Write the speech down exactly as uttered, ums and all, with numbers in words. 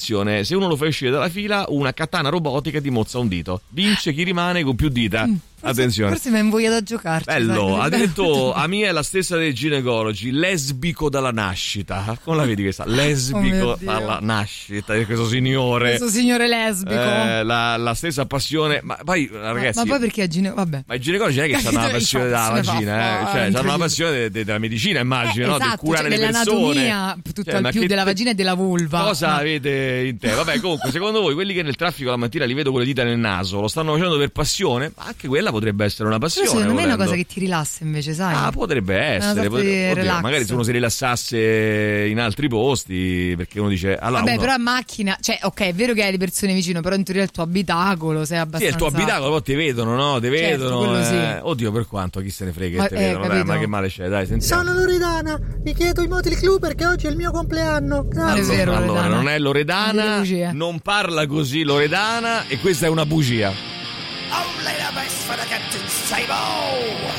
attenzione, se uno lo fa uscire dalla fila, una katana robotica ti mozza un dito. Vince chi rimane con più dita. Mm. Forse, attenzione, forse mi ha invogliato a giocarci. Bello, sai, ha detto a mia è la stessa dei ginecologi, lesbico dalla nascita. Come la vedi questa? Lesbico oh dalla nascita di questo signore. Questo signore lesbico. Eh, la, la stessa passione, ma poi ragazzi. Ma, ma poi perché è ginecologo? Vabbè. Ma i ginecologi non è che hanno una passione della vagina, eh? Cioè hanno una passione de, de, della medicina, immagino, eh, no? Esatto, Di curare cioè le persone. Dell'anatomia, tutto cioè, al più della te, vagina e della vulva. Cosa no. avete in te? Vabbè, comunque, secondo voi quelli che nel traffico la mattina li vedo con le dita nel naso, lo stanno facendo per passione? Ma anche quella potrebbe essere una passione. Però secondo me è una volendo. cosa che ti rilassa invece, sai? Ah, potrebbe essere. Potrebbe, oddio, magari se uno si rilassasse in altri posti, perché uno dice. Allora, Vabbè, uno... però a macchina, cioè, ok, è vero che hai le persone vicino, però in teoria il tuo abitacolo sei abbastanza. Sì, è il tuo abitacolo, poi ti vedono, no? Ti certo, vedono. Sì. Eh... Oddio, per quanto, chi se ne frega ma, che ti eh, vedono, dai, ma che male c'è, dai, sentiamo. Sono Loredana, mi chiedo i Motley Crue perché oggi è il mio compleanno. Grazie. Non è vero, allora, Loredana. non è Loredana, non parla così Loredana e questa è una bugia. Only the best for the captain's table.